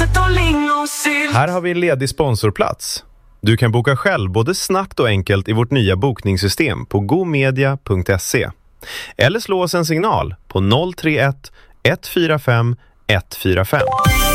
nöt och lingonsylt. Här har vi en ledig sponsorplats. Du kan boka själv både snabbt och enkelt i vårt nya bokningssystem på gomedia.se. Eller slå oss en signal på 031 145 145.